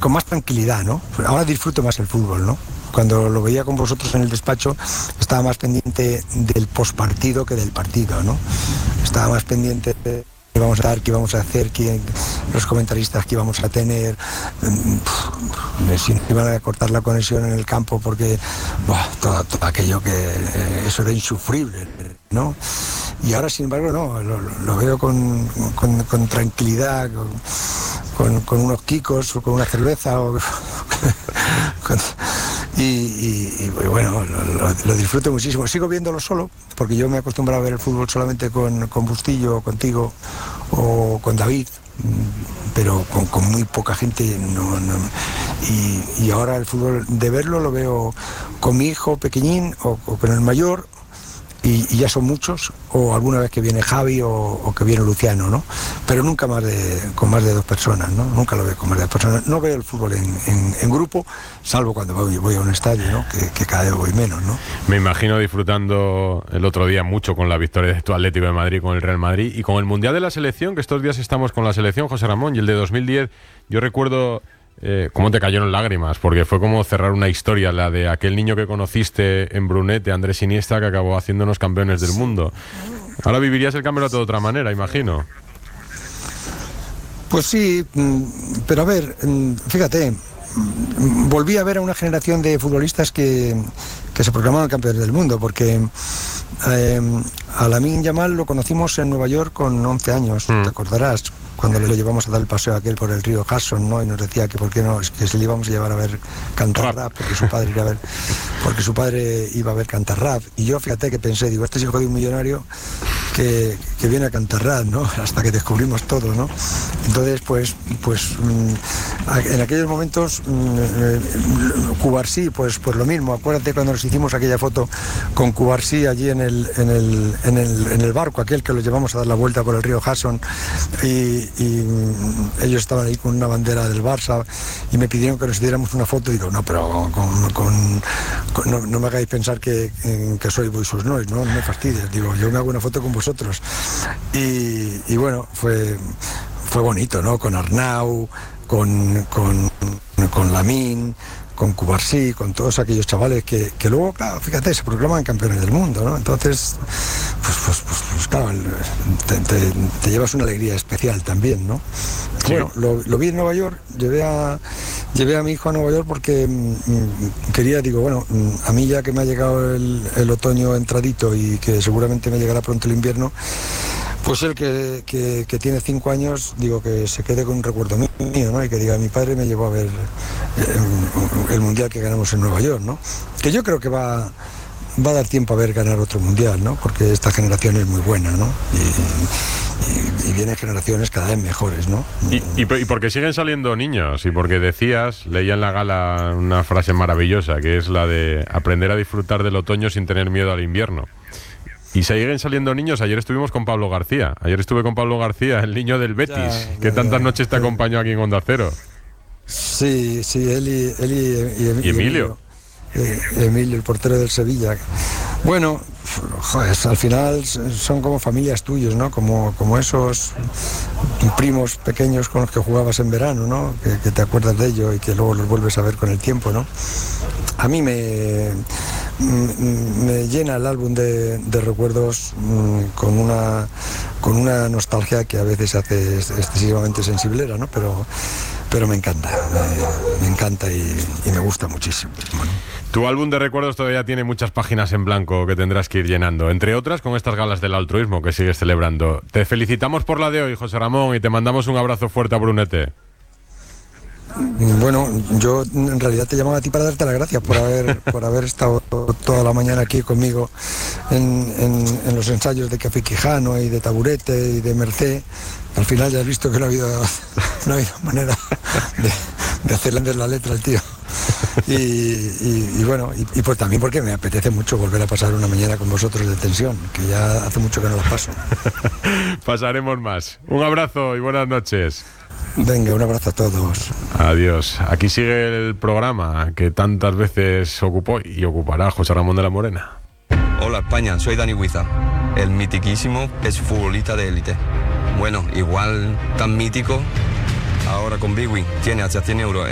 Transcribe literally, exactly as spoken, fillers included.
con más tranquilidad, ¿no? Ahora disfruto más el fútbol, ¿no? Cuando lo veía con vosotros en el despacho, estaba más pendiente del postpartido que del partido, ¿no? Estaba más pendiente de qué íbamos a dar, qué íbamos a hacer, quién, los comentaristas que íbamos a tener, si iban a cortar la conexión en el campo, porque buah, todo, todo aquello que eh, eso era insufrible, ¿no? Y ahora, sin embargo, no, lo, lo veo con, con, con tranquilidad, con, con, con unos quicos o con una cerveza o con, y, y, y bueno, lo, lo, lo disfruto muchísimo. Sigo viéndolo solo, porque yo me he acostumbrado a ver el fútbol solamente con, con Bustillo, contigo o con David, pero con, con muy poca gente, no, no. Y, y ahora el fútbol de verlo lo veo con mi hijo pequeñín o, o con el mayor. Y, y ya son muchos, o alguna vez que viene Javi o, o que viene Luciano, ¿no? Pero nunca más de, con más de dos personas, ¿no? Nunca lo veo con más de dos personas. No veo el fútbol en, en, en grupo, salvo cuando voy, voy a un estadio, ¿no? Que, que cada vez voy menos, ¿no? Me imagino disfrutando el otro día mucho con la victoria de tu Atlético de Madrid con el Real Madrid y con el Mundial de la Selección, que estos días estamos con la selección, José Ramón, y el de dos mil diez, yo recuerdo... Eh, ¿Cómo te cayeron lágrimas? Porque fue como cerrar una historia, la de aquel niño que conociste en Brunete, Andrés Iniesta, que acabó haciéndonos campeones del mundo. Ahora vivirías el campeonato de otra manera, imagino. Pues sí, pero a ver, fíjate, volví a ver a una generación de futbolistas que, que se proclamaban campeones del mundo, porque eh, a Lamine Yamal lo conocimos en Nueva York con once años, mm. te acordarás, cuando le llevamos a dar el paseo aquel por el río Hudson, ¿no? Y nos decía que por qué no, que se le íbamos a llevar a ver cantar rap, porque su padre iba a ver, porque su padre iba a ver cantar rap. Y yo, fíjate que pensé, digo, este es hijo de un millonario que, que viene a cantar rap, ¿no? Hasta que descubrimos todo, ¿no? Entonces, pues, pues en aquellos momentos, Cubarsí, pues, pues lo mismo. Acuérdate cuando nos hicimos aquella foto con Cubarsí allí en el, en el, en el, en el barco, aquel que lo llevamos a dar la vuelta por el río Hudson, y y ellos estaban ahí con una bandera del Barça y me pidieron que nos diéramos una foto y digo, no, pero con, con, con, no, no me hagáis pensar que, que soy vosotros, no, no, no me fastidies, digo, yo me hago una foto con vosotros y, y bueno, fue, fue bonito, ¿no? Con Arnau, con, con, con Lamine, con Cubarsí, con todos aquellos chavales que, que luego, claro, fíjate, se proclaman campeones del mundo, ¿no? Entonces, pues, pues, pues, pues claro, te, te, te llevas una alegría especial también, ¿no? Sí. Bueno, lo, lo vi en Nueva York, llevé a, llevé a mi hijo a Nueva York porque mmm, quería, digo, bueno, a mí ya que me ha llegado el, el otoño entradito y que seguramente me llegará pronto el invierno, pues él que, que, que tiene cinco años, digo, que se quede con un recuerdo mío, ¿no? Y que diga, mi padre me llevó a ver el, el mundial que ganamos en Nueva York, ¿no? Que yo creo que va, va a dar tiempo a ver ganar otro mundial, ¿no? Porque esta generación es muy buena, ¿no? Y, y, y vienen generaciones cada vez mejores, ¿no? Y, y, y porque siguen saliendo niños, y porque decías, leía en la gala una frase maravillosa, que es la de aprender a disfrutar del otoño sin tener miedo al invierno. Y siguen saliendo niños. Ayer estuvimos con Pablo García. Ayer estuve con Pablo García, el niño del Betis, ya, que ya, tantas ya, noches te acompañó aquí en Onda Cero. Sí, sí, él y, él y, y, y Emilio. Eh, Emilio, el portero del Sevilla. Bueno, joder, al final son como familias tuyas, ¿no? Como, como esos primos pequeños con los que jugabas en verano, ¿no? Que, que te acuerdas de ellos y que luego los vuelves a ver con el tiempo, ¿no? A mí me... me llena el álbum de, de recuerdos mmm, con una con una nostalgia que a veces hace excesivamente sensiblera, ¿no? Pero, pero me encanta, me, me encanta y, y me gusta muchísimo. Bueno. Tu álbum de recuerdos todavía tiene muchas páginas en blanco que tendrás que ir llenando, entre otras con estas galas del altruismo que sigues celebrando. Te felicitamos por la de hoy, José Ramón, y te mandamos un abrazo fuerte a Brunete. Bueno, yo en realidad te llamaba a ti para darte las gracias por haber por haber estado toda la mañana aquí conmigo en, en, en los ensayos de Café Quijano y de Taburete y de Merced. Al final ya has visto que no ha habido, no ha habido manera de, de hacerle la letra al tío. Y, y, y bueno, y, y pues también porque me apetece mucho volver a pasar una mañana con vosotros de tensión, que ya hace mucho que no las paso. Pasaremos más. Un abrazo y buenas noches. Venga, un abrazo a todos. Adiós. Aquí sigue el programa que tantas veces ocupó y ocupará José Ramón de la Morena. Hola España, soy Dani Huiza, el mitiquísimo exfutbolista de élite. Bueno, igual tan mítico, ahora con Big Win tiene hasta cien euros